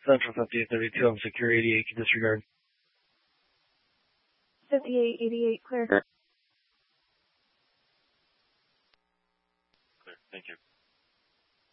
Central 5832, I'm secure 88, can disregard. 5888, clear. Clear, thank you.